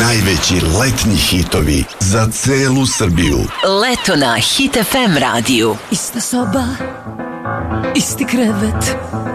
najveći letnji hitovi za celu Srbiju. Leto na Hit FM radiju. Ista soba, isti krevet,